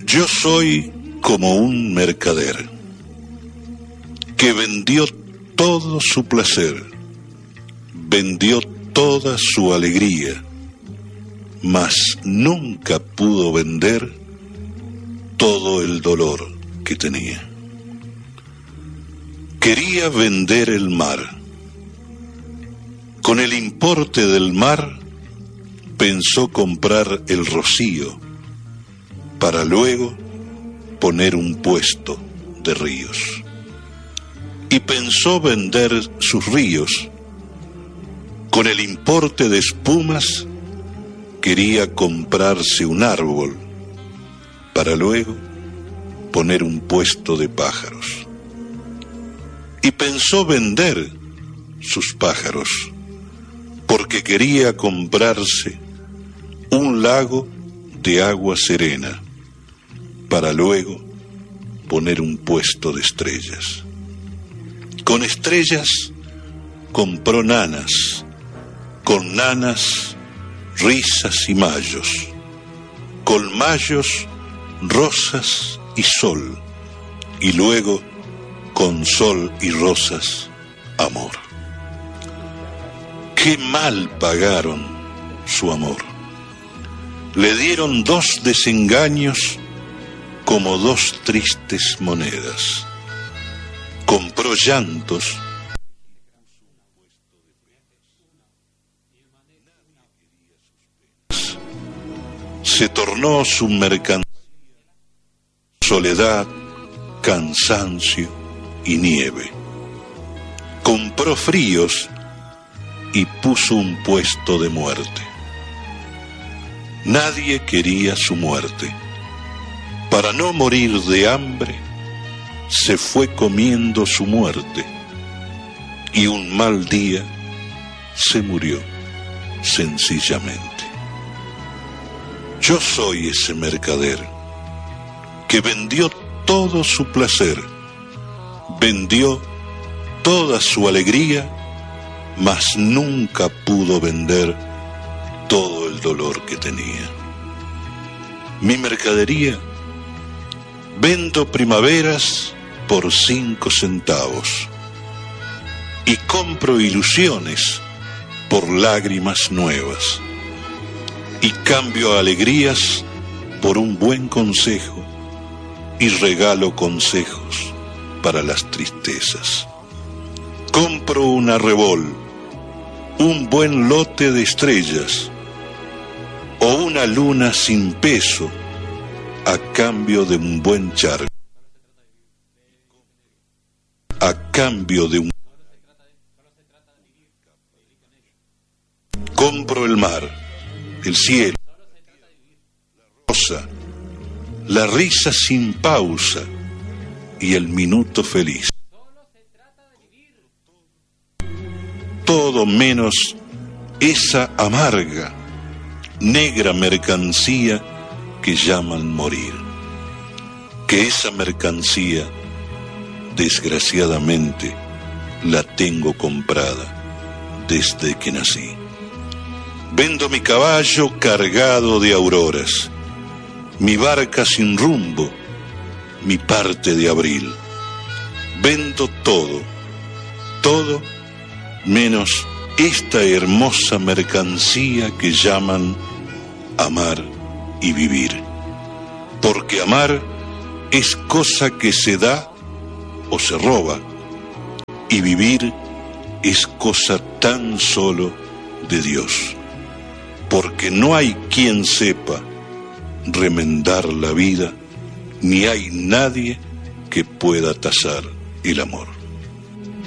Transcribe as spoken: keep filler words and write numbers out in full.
Yo soy como un mercader que vendió todo su placer, vendió toda su alegría, mas nunca pudo vender todo el dolor que tenía. Quería vender el mar. Con el importe del mar pensó comprar el rocío para luego poner un puesto de ríos. Y pensó vender sus ríos. Con el importe de espumas quería comprarse un árbol para luego poner un puesto de pájaros. Y pensó vender sus pájaros porque quería comprarse un lago de agua serena para luego poner un puesto de estrellas. Con estrellas compró nanas, con nanas risas y mayos, con mayos rosas y sol, y luego con sol y rosas amor. Qué mal pagaron su amor. Le dieron dos desengaños como dos tristes monedas. Compró llantos se tornó su mercancía soledad, cansancio y nieve. Compró fríos y puso un puesto de muerte. Nadie quería su muerte. Para no morir de hambre, se fue comiendo su muerte, y un mal día se murió sencillamente. Yo soy ese mercader que vendió todo su placer, vendió toda su alegría, mas nunca pudo vender todo el dolor que tenía. Mi mercadería: vendo primaveras por cinco centavos y compro ilusiones por lágrimas nuevas, y cambio alegrías por un buen consejo y regalo consejos para las tristezas. Compro un arrebol, un buen lote de estrellas o una luna sin peso a cambio de un buen charco, a cambio de un... Compro el mar, el cielo, la rosa, la risa sin pausa y el minuto feliz. Todo menos esa amarga, negra mercancía que llaman morir. Que esa mercancía, desgraciadamente, la tengo comprada desde que nací. Vendo mi caballo cargado de auroras, mi barca sin rumbo, mi parte de abril. Vendo todo, todo menos esta hermosa mercancía que llaman amar y vivir. Porque amar es cosa que se da o se roba, y vivir es cosa tan solo de Dios. Porque no hay quien sepa remendar la vida, ni hay nadie que pueda tasar el amor.